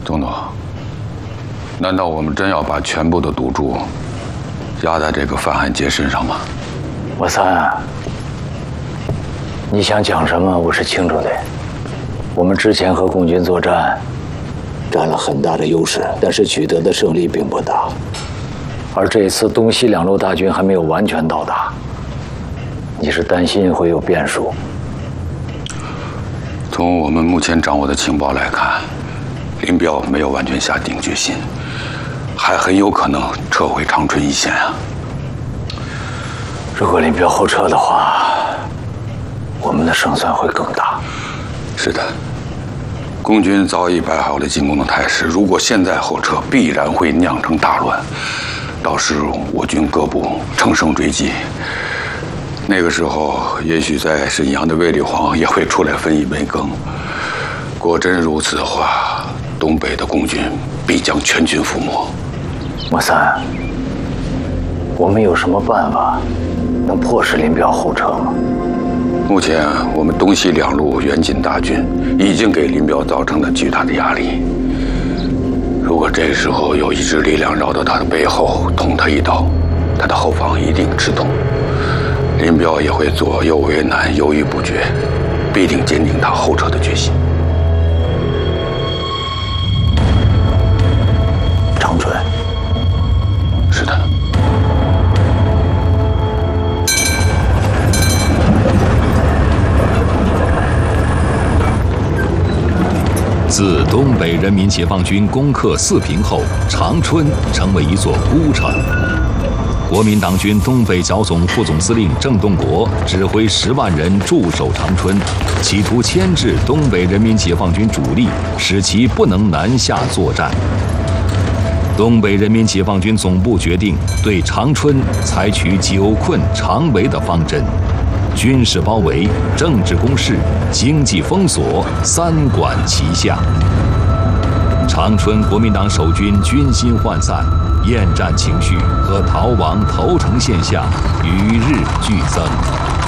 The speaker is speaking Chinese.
总统，难道我们真要把全部的赌注压在这个范汉杰身上吗？ 我三，你想讲什么？我是清楚的。我们之前和共军作战，占了很大的优势，但是取得的胜利并不大。而这次东西两路大军还没有完全到达，你是担心会有变数？ 从我们目前掌握的情报来看，林彪没有完全下定决心，还很有可能撤回长春一线啊。 如果林彪后撤的话，我们的胜算会更大。 是的，共军早已摆好了进攻的态势，如果现在后撤，必然会酿成大乱。到时我军各部乘胜追击，那个时候也许在沈阳的卫立煌也会出来分一杯羹。果真如此的话，东北的共军必将全军覆没。 莫三，我们有什么办法能迫使林彪后撤吗？ 目前我们东西两路援进大军已经给林彪造成了巨大的压力。如果这时候有一支力量绕到他的背后捅他一刀，他的后方一定吃痛，林彪也会左右为难，犹豫不决，必定坚定他后撤的决心。 长春。 是的。 自东北人民解放军攻克四平后，长春成为一座孤城。国民党军东北剿总副总司令郑洞国指挥10万人驻守长春，企图牵制东北人民解放军主力，使其不能南下作战。东北人民解放军总部决定对长春采取久困常围的方针，军事包围、政治攻势、经济封锁3管齐下。长春国民党守军军心涣散，厌战情绪和逃亡投诚现象与日俱增。